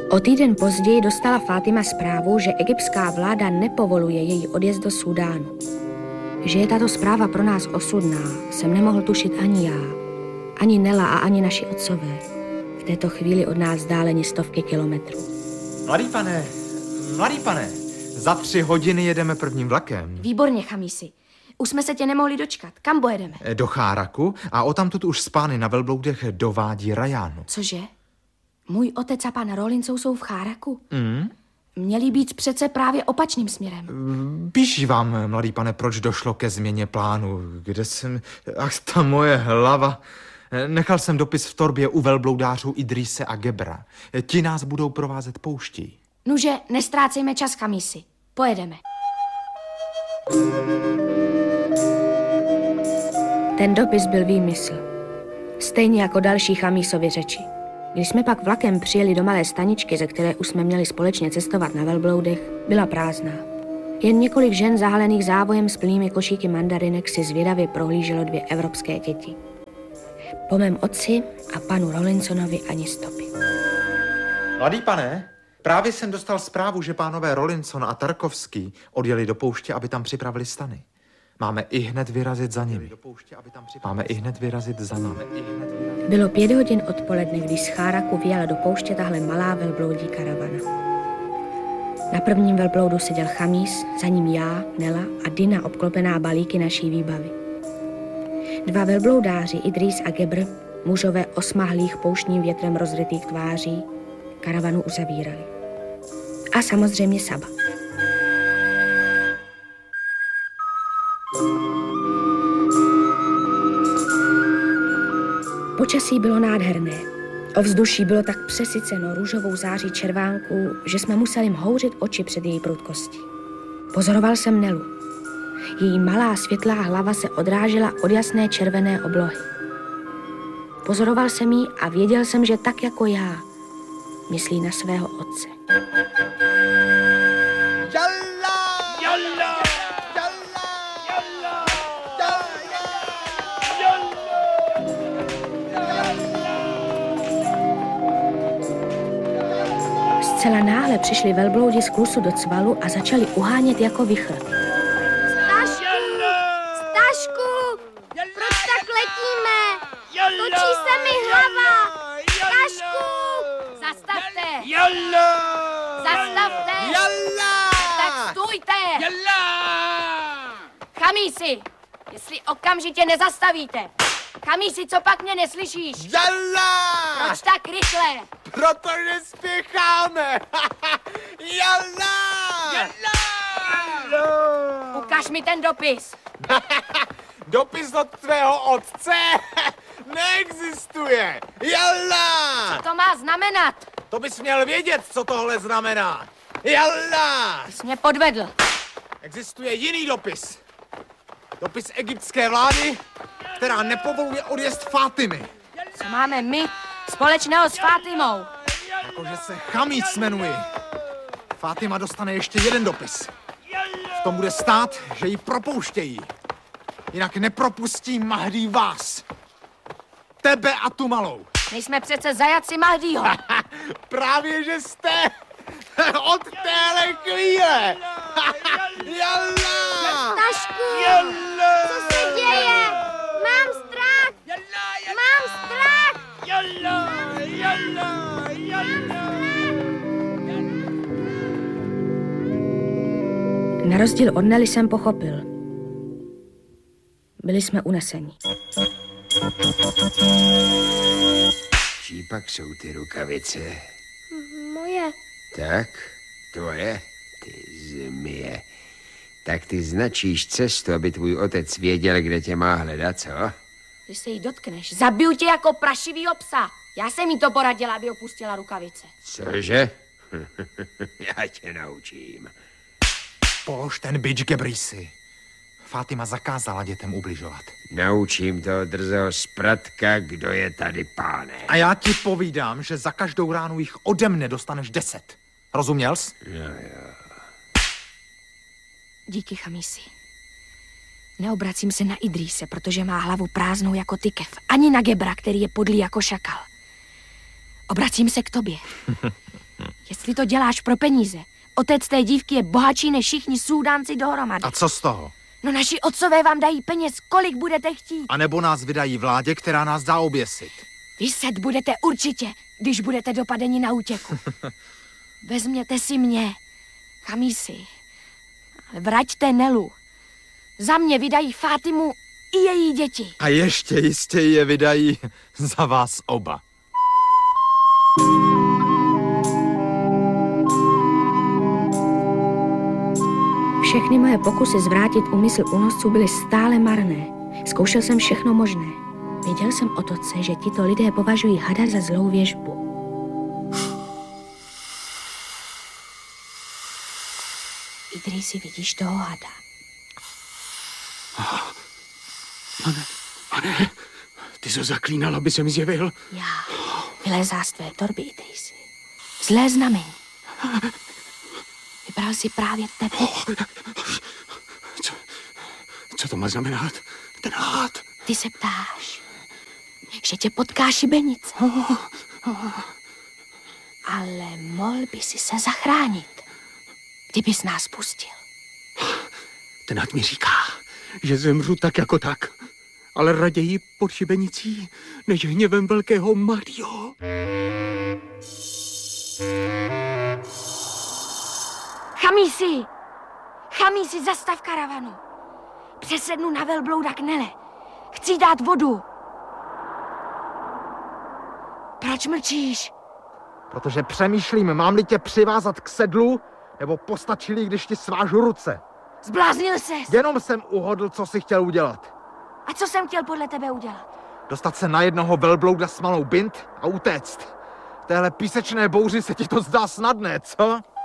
O týden později dostala Fátima zprávu, že egyptská vláda nepovoluje její odjezd do Súdánu. Že je tato zpráva pro nás osudná, jsem nemohl tušit ani já, ani Nela a ani naši otcové. V této chvíli od nás vzdáleni stovky kilometrů. Mladý pane, za 3 hodiny jedeme prvním vlakem. Výborně, Chamisi. Už jsme se tě nemohli dočkat. Kam pojedeme? Do Cháraku a odtamtud už z pány na velbloudech do Vádí Rajánu. Cože? Můj otec a pan Rollinson jsou v Cháraku? Měli být přece právě opačným směrem. Píši vám, mladý pane, proč došlo ke změně plánu. Kde jsem... Ach, ta moje hlava. Nechal jsem dopis v torbě u velbloudářů Idrise a Gebra. Ti nás budou provázet pouští. Nuže, nestrácejme čas, Chamisi. Pojedeme. Ten dopis byl výmysl. Stejně jako další Chamisovy řeči. Když jsme pak vlakem přijeli do malé staničky, ze které už jsme měli společně cestovat na velbloudech, byla prázdná. Jen několik žen zahalených závojem s plnými košíky mandarinek si zvědavě prohlíželo 2 evropské děti. Po mém otci a panu Rollinsonovi ani stopy. Mladý pane, právě jsem dostal zprávu, že pánové Rollinson a Tarkovský odjeli do pouště, aby tam připravili stany. Máme i hned vyrazit za nimi. Bylo 5 hodin odpoledne, když z Cháraku vyjela do pouště tahle malá velbloudí karavana. Na prvním velbloudu seděl Chamis, za ním já, Nela a Dina obklopená balíky naší výbavy. 2 velbloudáři, Idris a Gebr, mužové osmahlých pouštním větrem rozrytých tváří, karavanu uzavírali. A samozřejmě Saba. Počasí bylo nádherné. Ovzduší bylo tak přesyceno růžovou září červánků, že jsme museli mhouřit oči před její prudkostí. Pozoroval jsem Nelu. Její malá světlá hlava se odrážela od jasné červené oblohy. Pozoroval jsem ji a věděl jsem, že tak jako já myslí na svého otce. Zcela náhle přišli velbloudi z klusu do cvalu a začali uhánět jako vichr. Stašku! Proč tak letíme? Točí se mi hlava! Stašku! Zastavte! Zastavte! Tak stůjte! Chamisi, jestli okamžitě nezastavíte. Chamisi, co pak mě neslyšíš? Proč tak rychle? Protože spěcháme! Ukaž mi ten dopis. Dopis od tvého otce neexistuje! Co to má znamenat? To bys měl vědět, co tohle znamená! Jalla! Jsi mě podvedl. Existuje jiný dopis. Dopis egyptské vlády, která nepovoluje odjezd Fátimy. Co máme my společného s Fátimou? Jakože se Chamis jmenuji. Fátima dostane ještě jeden dopis. V tom bude stát, že ji propouštějí. Jinak nepropustí Mahdí vás. Tebe a tu malou. Nejsme přece zajatci Mahdího. Právě, že jste. Od téhle chvíle. Jalla! Stašku! Co se děje? Mám strach! Mám strach! Na rozdíl od Nely jsem pochopil. Byli jsme uneseni. Čí pak jsou ty rukavice? Moje. Tak, tvoje? Ty zmije. Tak ty značíš cestu, aby tvůj otec věděl, kde tě má hledat, co? Když se jí dotkneš, zabiju tě jako prašivýho psa. Já jsem jí to poradila, aby opustila rukavice. Cože? Já tě naučím. Polož ten bič, Gebrisi. Fátima zakázala dětem ubližovat. Naučím toho drzého spratka, kdo je tady pánem. A já ti povídám, že za každou ránu jich ode mne dostaneš 10. Rozuměl jsi? Jo. Díky, Chamisi. Neobracím se na Idrise, protože má hlavu prázdnou jako tykev. Ani na Gebra, který je podlý jako šakal. Obracím se k tobě. Jestli to děláš pro peníze, otec té dívky je bohatší než všichni Súdánci dohromady. A co z toho? No naši otcové vám dají peněz, kolik budete chtít. A nebo nás vydají vládě, která nás dá oběsit. Vyset budete určitě, když budete dopadeni na útěku. Vezměte si mě, Chamisi, ale vraťte Nelu. Za mě vydají Fátimu i její děti. A ještě jistě je vydají za vás oba. Všechny moje pokusy zvrátit úmysl únosců byly stále marné. Zkoušel jsem všechno možné. Věděl jsem od otce, že tito lidé považují hada za zlou věštbu. Idrisi, vidíš toho hada? Pane, ty jsi ho zaklínal, aby se mi zjevil. Já. Vylezá z tvé torby, Idrisi. Zlé znamení. Vybral si právě tebe. Co to má znamenat? Ten hád. Ty se ptáš, že tě potká šibenice. Ale mohl by si se zachránit, kdybys nás pustil. Ten hád mi říká, že zemřu tak jako tak. Ale raději pod šibenicí, než hněvem velkého Mahdiho. Chamisi, zastav karavanu. Přesednu na velblouda k Nele. Chci dát vodu. Proč mlčíš? Protože přemýšlím, mám-li tě přivázat k sedlu, nebo postačí, když ti svážu ruce. Zbláznil ses. Jenom jsem uhodl, co si chtěl udělat. A co jsem chtěl podle tebe udělat? Dostat se na jednoho velblouda s malou bint a utéct. V téhle písečné bouři se ti to zdá snadné, co?